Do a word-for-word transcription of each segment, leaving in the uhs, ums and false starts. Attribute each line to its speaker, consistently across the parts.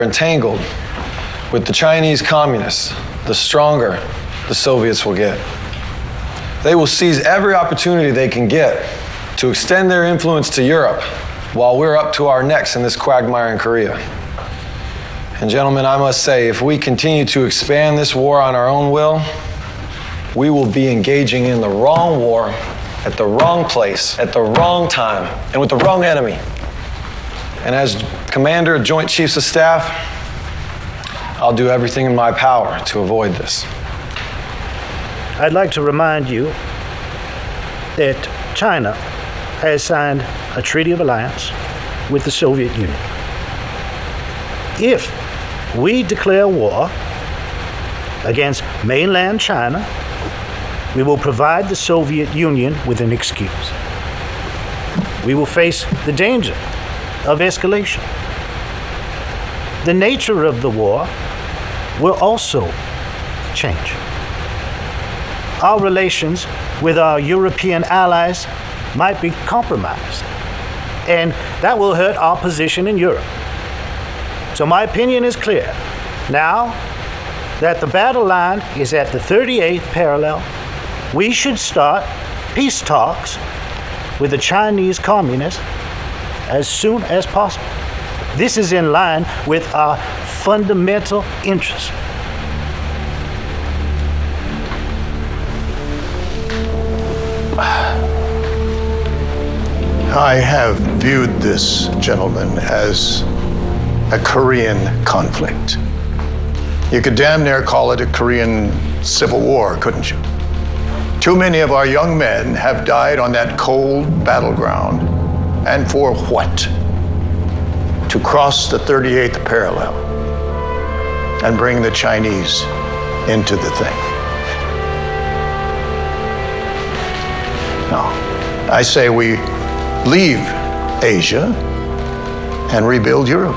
Speaker 1: entangled with the Chinese communists, the stronger the Soviets will get. They will seize every opportunity they can get to extend their influence to Europe while we're up to our necks in this quagmire in Korea. And gentlemen, I must say, if we continue to expand this war on our own will, we will be engaging in the wrong war, at the wrong place, at the wrong time, and with the wrong enemy. And as Commander of Joint Chiefs of Staff, I'll do everything in my power to avoid this.
Speaker 2: I'd like to remind you that China has signed a treaty of alliance with the Soviet Union. If we declare war against mainland China, we will provide the Soviet Union with an excuse. We will face the danger of escalation. The nature of the war will also change. Our relations with our European allies might be compromised, and that will hurt our position in Europe. So my opinion is clear. Now that the battle line is at the thirty-eighth parallel, we should start peace talks with the Chinese communists as soon as possible. This is in line with our fundamental interests.
Speaker 3: I have viewed this, gentlemen, as a Korean conflict. You could damn near call it a Korean civil war, couldn't you? Too many of our young men have died on that cold battleground. And for what? To cross the thirty-eighth parallel and bring the Chinese into the thing. No, I say we leave Asia and rebuild Europe.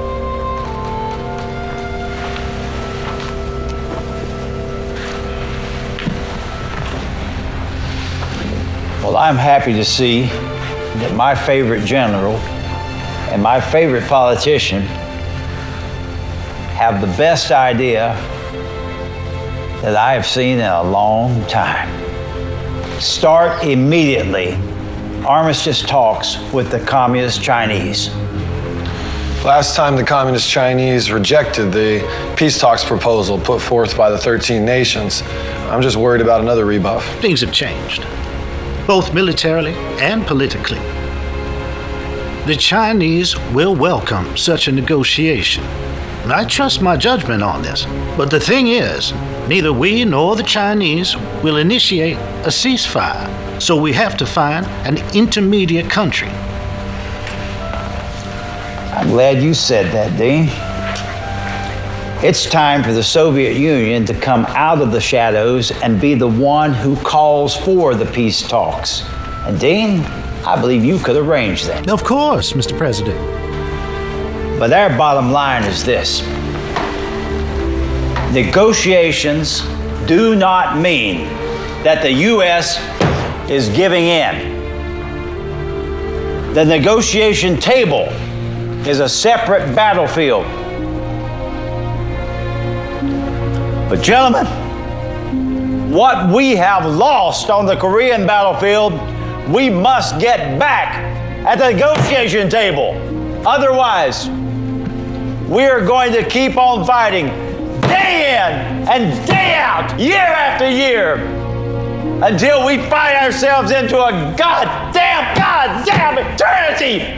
Speaker 4: Well, I'm happy to see that my favorite general and my favorite politician have the best idea that I have seen in a long time. Start immediately armistice talks with the Communist Chinese.
Speaker 1: Last time the Communist Chinese rejected the peace talks proposal put forth by the thirteen nations. I'm just worried about another rebuff.
Speaker 2: Things have changed, both militarily and politically. The Chinese will welcome such a negotiation. I trust my judgment on this. But the thing is, neither we nor the Chinese will initiate a ceasefire. So we have to find an intermediate country.
Speaker 4: I'm glad you said that, Dean. It's time for the Soviet Union to come out of the shadows and be the one who calls for the peace talks. And Dean, I believe you could arrange that.
Speaker 2: Of course, Mister President.
Speaker 4: But our bottom line is this. Negotiations do not mean that the U S is giving in. The negotiation table is a separate battlefield. But gentlemen, what we have lost on the Korean battlefield, we must get back at the negotiation table. Otherwise, we are going to keep on fighting day in and day out, year after year, until we fight ourselves into a goddamn, goddamn eternity.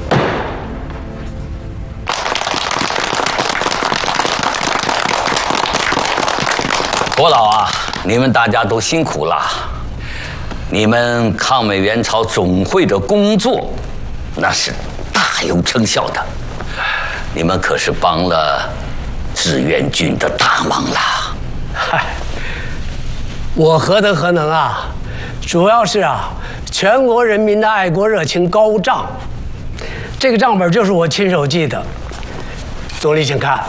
Speaker 5: 国老啊，你们大家都辛苦了。你们抗美援朝总会的工作，那是大有成效的。你们可是帮了志愿军的大忙了。
Speaker 6: 嗨，我何德何能啊？主要是啊，全国人民的爱国热情高涨。这个账本就是我亲手记的，总理请看。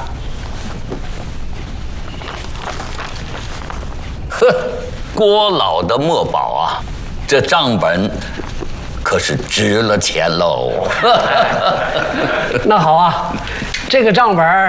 Speaker 5: 呵，郭老的墨宝啊，这账本可是值了钱喽。
Speaker 6: 那好啊，这个账本